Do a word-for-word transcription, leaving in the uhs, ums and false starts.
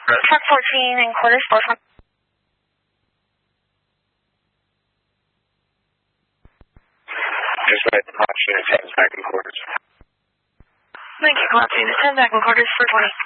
Truck fourteen and quarters four twenty. Just right, option ten back in quarters. Thank you, Copy. ten back in quarters four twenty.